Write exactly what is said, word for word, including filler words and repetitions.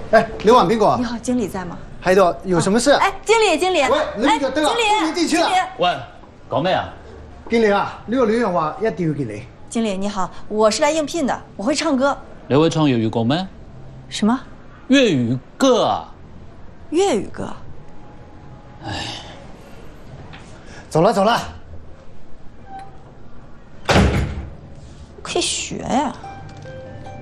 哎，刘婉苹果， 你好，经理在吗？ 喺度，有什么事？ 哎，经理，经理， 喂，你呢個得啦， 經理， 經理地區啦。 喂，講咩啊？ 經理啊，呢個女人話一定要見你。 经理你好，我是来应聘的，我会唱歌。 你會唱粵語歌咩？ 什么？ 粵語歌啊？ 粤语歌？ 唉， 走了走了， 可以学呀。